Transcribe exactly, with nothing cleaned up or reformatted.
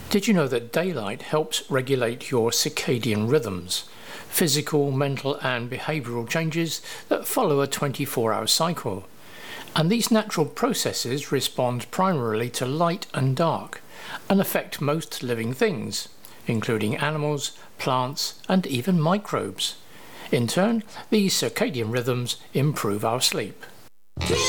Did you know that daylight helps regulate your circadian rhythms, physical, mental and behavioural changes that follow a twenty-four hour cycle? And these natural processes respond primarily to light and dark and affect most living things, including animals, plants and even microbes. In turn, these circadian rhythms improve our sleep.